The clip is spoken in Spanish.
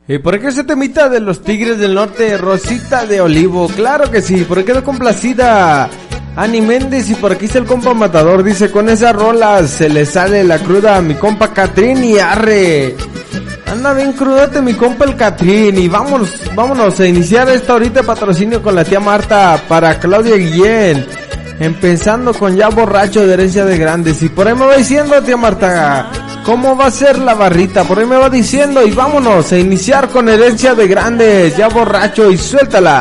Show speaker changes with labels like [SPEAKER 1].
[SPEAKER 1] ¿Y por qué ese temita de los Tigres del Norte, Rosita de Olivo? Claro que sí, por qué quedó complacida Ani Méndez. Y por aquí está el compa Matador, dice: con esa rola se le sale la cruda a mi compa Catrín y arre. Anda bien crudate mi compa el Catrín. Y vámonos a iniciar esta horita de patrocinio con la tía Marta para Claudia Guillén, empezando con Ya Borracho de Herencia de Grandes. Y por ahí me va diciendo, tía Marta, ¿cómo va a ser la barrita? Por ahí me va diciendo. Y vámonos a iniciar con Herencia de Grandes, Ya Borracho, y suéltala.